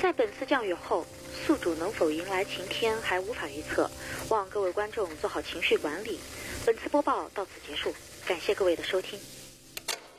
在本次降雨后，宿主能否迎来晴天还无法预测，望各位观众做好情绪管理。本次播报到此结束，感谢各位的收听。